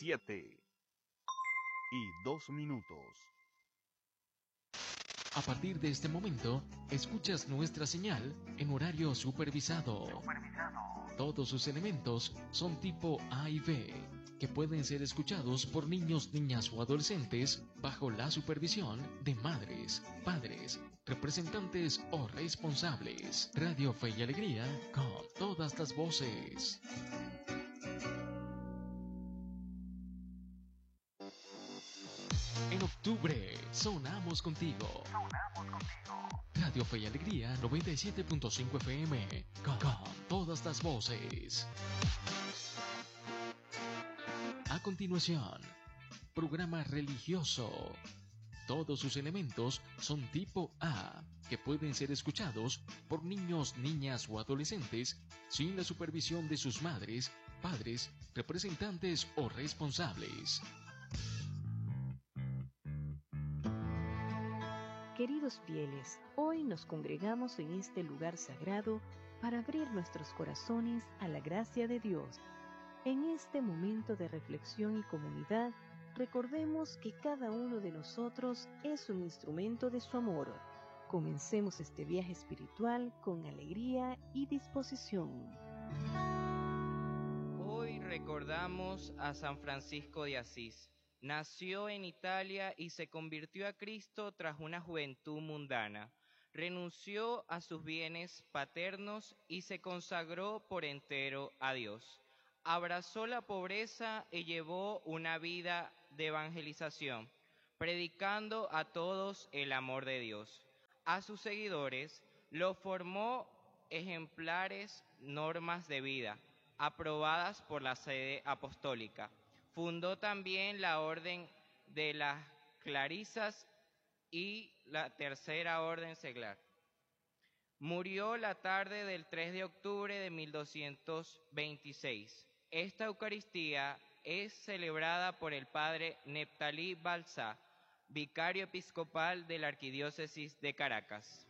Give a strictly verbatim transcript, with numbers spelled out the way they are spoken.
siete y dos minutos. A partir de este momento, escuchas nuestra señal en horario supervisado. Supervisado. Todos sus elementos son tipo A y B, que pueden ser escuchados por niños, niñas o adolescentes bajo la supervisión de madres, padres, representantes o responsables. Radio Fe y Alegría con todas las voces. En octubre, sonamos contigo. Sonamos contigo. Radio Fe y Alegría noventa y siete punto cinco F M, con, con todas las voces. A continuación, programa religioso. Todos sus elementos son tipo A, que pueden ser escuchados por niños, niñas o adolescentes sin la supervisión de sus madres, padres, representantes o responsables. Queridos fieles, hoy nos congregamos en este lugar sagrado para abrir nuestros corazones a la gracia de Dios. En este momento de reflexión y comunidad, recordemos que cada uno de nosotros es un instrumento de su amor. Comencemos este viaje espiritual con alegría y disposición. Hoy recordamos a San Francisco de Asís. Nació en Italia y se convirtió a Cristo tras una juventud mundana. Renunció a sus bienes paternos y se consagró por entero a Dios. Abrazó la pobreza y llevó una vida de evangelización, predicando a todos el amor de Dios. A sus seguidores los formó ejemplares normas de vida, aprobadas por la sede apostólica. Fundó también la Orden de las Clarisas y la Tercera Orden Seglar. Murió la tarde del tres de octubre de mil doscientos veintiséis. Esta Eucaristía es celebrada por el padre Neptalí Balsá, vicario episcopal de la Arquidiócesis de Caracas.